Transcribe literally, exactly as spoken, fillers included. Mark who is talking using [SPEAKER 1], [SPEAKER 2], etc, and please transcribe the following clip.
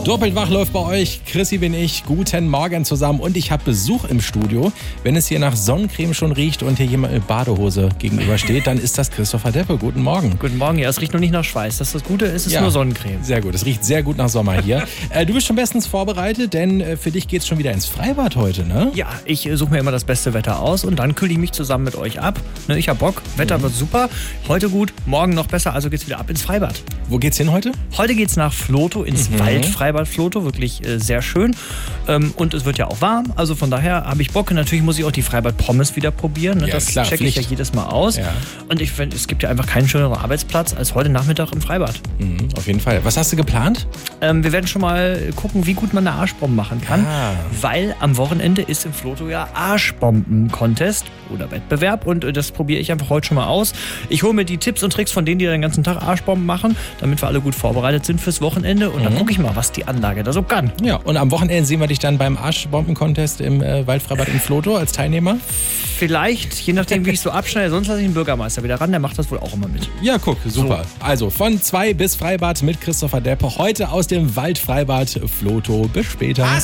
[SPEAKER 1] Doppelt wach läuft bei euch. Chrissy bin ich. Guten Morgen zusammen. Und ich habe Besuch im Studio. Wenn es hier nach Sonnencreme schon riecht und hier jemand mit Badehose gegenübersteht, dann ist das Christopher Deppe. Guten Morgen.
[SPEAKER 2] Guten Morgen. Ja, es riecht noch nicht nach Schweiß. Das ist das Gute, es ist
[SPEAKER 1] Ja,
[SPEAKER 2] nur Sonnencreme.
[SPEAKER 1] Sehr gut. Es riecht sehr gut nach Sommer hier. äh, du bist schon bestens vorbereitet, denn äh, für dich geht es schon wieder ins Freibad heute, ne?
[SPEAKER 2] Ja, ich äh, suche mir immer das beste Wetter aus und dann kühle ich mich zusammen mit euch ab. Ne, ich hab Bock. Wetter
[SPEAKER 1] Mhm.
[SPEAKER 2] wird super. Heute gut, morgen noch besser. Also geht's wieder ab ins Freibad.
[SPEAKER 1] Wo geht's hin heute?
[SPEAKER 2] Heute geht's nach Floto, ins
[SPEAKER 1] Mhm.
[SPEAKER 2] Waldfreibad Floto. Wirklich äh, sehr schön. Ähm, und es wird ja auch warm. Also von daher habe ich Bock. Und natürlich muss ich auch die Freibad-Pommes wieder probieren. Ne?
[SPEAKER 1] Ja,
[SPEAKER 2] Das
[SPEAKER 1] klar,
[SPEAKER 2] checke ich ja
[SPEAKER 1] Pflicht.
[SPEAKER 2] jedes Mal aus.
[SPEAKER 1] Ja.
[SPEAKER 2] Und ich finde, es gibt ja einfach keinen schöneren Arbeitsplatz als heute Nachmittag im Freibad.
[SPEAKER 1] Mhm, auf jeden Fall. Was hast du geplant?
[SPEAKER 2] Ähm, wir werden schon mal gucken, wie gut man eine Arschbombe machen kann.
[SPEAKER 1] Ah.
[SPEAKER 2] Weil am Wochenende ist im Floto ja Arschbomben-Contest oder Wettbewerb. Und äh, das probiere ich einfach heute schon mal aus. Ich hole mir die Tipps und Tricks von denen, die den ganzen Tag Arschbomben machen, damit wir alle gut vorbereitet sind fürs Wochenende. Und dann
[SPEAKER 1] Mhm.
[SPEAKER 2] gucke ich mal, was die Anlage da so kann.
[SPEAKER 1] Ja, und am Wochenende sehen wir dich dann beim Arschbomben-Contest im äh, Waldfreibad in Floto als Teilnehmer.
[SPEAKER 2] Vielleicht, je nachdem, wie ich so abschneide, sonst lasse ich den Bürgermeister wieder ran, der macht das wohl auch immer mit.
[SPEAKER 1] Ja, guck, super. Also von zwei bis Freibad mit Christopher Deppe. Heute aus dem Waldfreibad Floto. Bis später.